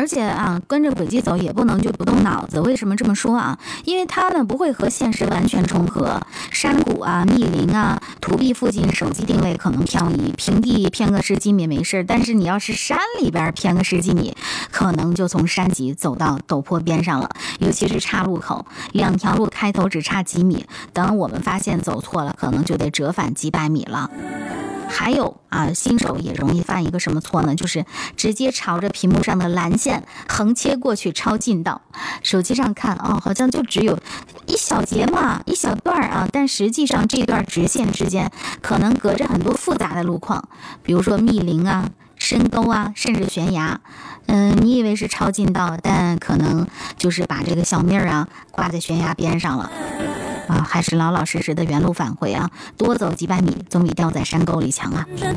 而且啊，跟着轨迹走也不能就不动脑子。为什么这么说啊？因为它呢不会和现实完全重合，山谷啊、密林啊、土壁附近手机定位可能漂移，平地偏个10几米没事，但是你要是山里边偏个10几米，可能就从山脊走到陡坡边上了。尤其是岔路口，2条路开头只差几米，等我们发现走错了，可能就得折返几百米了。还有啊，新手也容易犯一个什么错呢？就是直接朝着屏幕上的蓝线横切过去超近道。手机上看哦，好像就只有一小节嘛，一小段啊，但实际上这段直线之间可能隔着很多复杂的路况，比如说密林啊、深沟啊，甚至悬崖。你以为是超近道，但可能就是把这个小命啊挂在悬崖边上了。还是老老实实的原路返回啊，多走几百米总比掉在山沟里强啊。